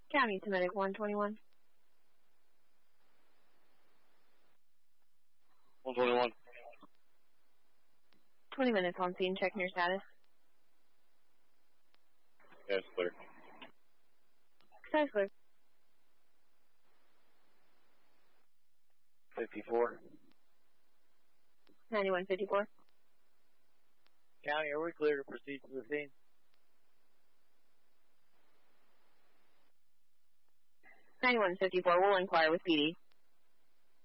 County to medic 121. 121. 20 minutes on scene. Checking your status. Yes, clear. Status clear. 54. 9154. County, are we clear to proceed to the scene? 9154. We'll inquire with PD.